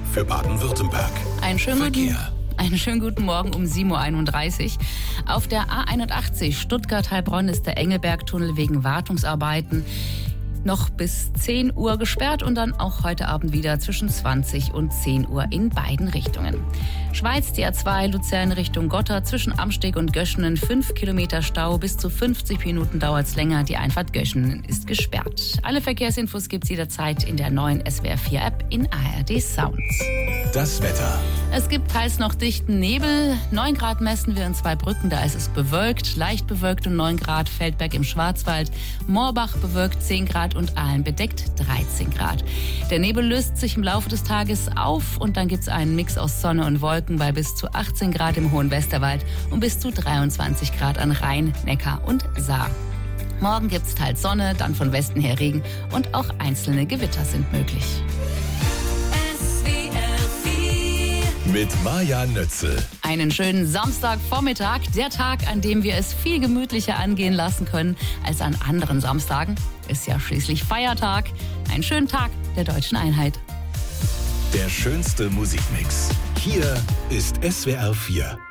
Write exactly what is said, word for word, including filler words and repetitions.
für Baden-Württemberg. Einen schönen guten, Verkehr. einen schönen guten Morgen um sieben Uhr einunddreißig. Auf der A einundachtzig Stuttgart-Heilbronn ist der Engelbergtunnel wegen Wartungsarbeiten noch bis zehn Uhr gesperrt und dann auch heute Abend wieder zwischen zwanzig und zehn Uhr in beiden Richtungen. Schweiz, die A zwei Luzern Richtung Gotha zwischen Amsteg und Göschenen fünf Kilometer Stau, bis zu fünfzig Minuten dauert's länger. Die Einfahrt Göschenen ist gesperrt. Alle Verkehrsinfos gibt's jederzeit in der neuen S W R vier App in A R D Sounds. Das Wetter. Es gibt teils noch dichten Nebel. neun Grad messen wir in Zweibrücken, da ist es bewölkt, leicht bewölkt und neun Grad. Feldberg im Schwarzwald, Moorbach bewölkt zehn Grad und Aalen bedeckt dreizehn Grad. Der Nebel löst sich im Laufe des Tages auf und dann gibt's einen Mix aus Sonne und Wolken bei bis zu achtzehn Grad im Hohen Westerwald und bis zu dreiundzwanzig Grad an Rhein, Neckar und Saar. Morgen gibt's teils Sonne, dann von Westen her Regen und auch einzelne Gewitter sind möglich. Mit Maja Nötzel. Einen schönen Samstagvormittag, der Tag, an dem wir es viel gemütlicher angehen lassen können als an anderen Samstagen. Ist ja schließlich Feiertag. Einen schönen Tag der Deutschen Einheit. Der schönste Musikmix. Hier ist S W R vier.